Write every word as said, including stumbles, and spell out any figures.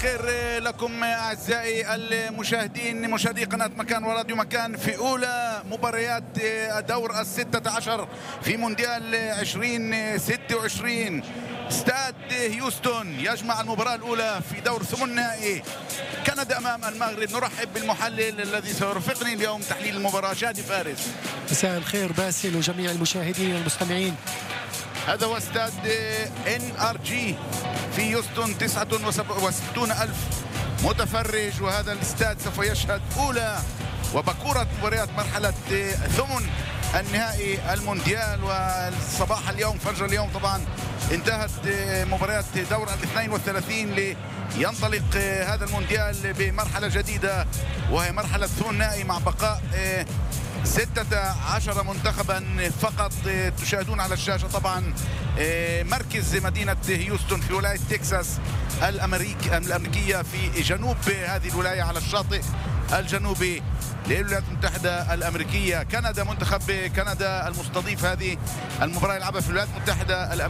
الخير لكم أعزائي المشاهدين، مشاهدي قناة مكان وراديو مكان، في أولى مباريات دور الستة عشر في مونديال عشرين ستة وعشرين. استاد هيوستن يجمع المباراة الأولى في دور ثمن النهائي، كندا أمام المغرب. نرحب بالمحلل الذي سيرافقني اليوم تحليل المباراة، شادي فارس. مساء الخير باسل وجميع المشاهدين والمستمعين. هذا هو استاد ان ار جي في هيوستن، تسعة وستون ألف متفرج، وهذا الاستاد سوف يشهد أولى وبكورة مباريات مرحلة ثمن النهائي المونديال. والصباح اليوم فجر اليوم طبعا انتهت مباريات دور الاثنين والثلاثين لينطلق هذا المونديال بمرحلة جديدة، وهي مرحلة ثمن النهائي مع بقاء ستة عشر منتخبا فقط. تشاهدون على الشاشة طبعا مركز مدينة هيوستن في ولاية تكساس الأمريك الأمريكية في جنوب هذه الولاية على الشاطئ الجنوبي للولايات المتحدة الأمريكية. كندا، منتخب كندا المستضيف هذه المباراة يلعبها في الولايات المتحدة الأمريكية.